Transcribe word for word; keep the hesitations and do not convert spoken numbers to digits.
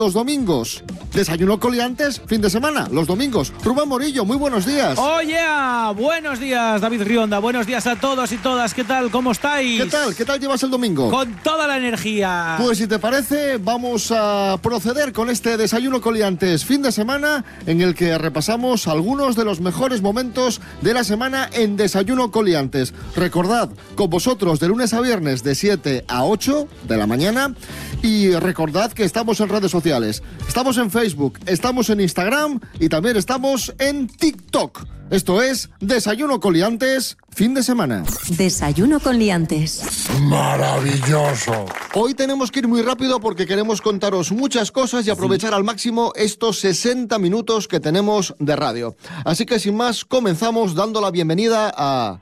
los domingos. Desayuno coliantes, fin de semana, los domingos. Rubén Morillo, muy buenos días. ¡Oh, yeah! Buenos días, David Rionda. Buenos días a todos y todas. ¿Qué tal? ¿Cómo estáis? ¿Qué tal? ¿Qué tal llevas el domingo? Con toda la energía. Pues si te parece, vamos a proceder con este Desayuno coliantes, fin de semana, en el que repasamos algunos de los mejores momentos de la semana en Desayuno coliantes. Recordad, con vosotros de lunes a viernes de siete a ocho de la mañana. Y recordad que estamos en redes sociales. Estamos en Facebook, estamos en Instagram y también estamos en TikTok. Esto es Desayuno coliantes, fin de semana. Desayuno con liantes. ¡Maravilloso! Hoy tenemos que ir muy rápido porque queremos contaros muchas cosas y aprovechar al máximo estos sesenta minutos que tenemos de radio. Así que sin más, comenzamos dando la bienvenida a...